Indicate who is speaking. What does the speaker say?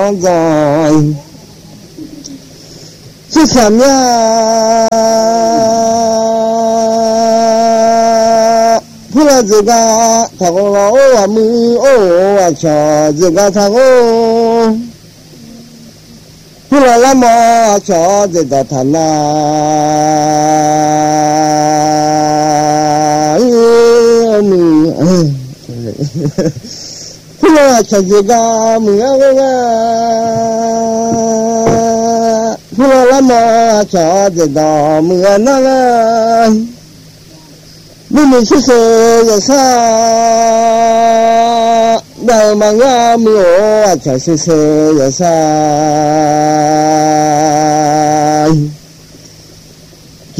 Speaker 1: 在，这什么？普拉这个他讲了我们我瞧这个他讲，普拉那么瞧这个他那，普拉瞧这个么样个？普拉那么瞧这个么样那个？你们是谁呀？啥？那么呀，没有啊，就是谁呀？啥？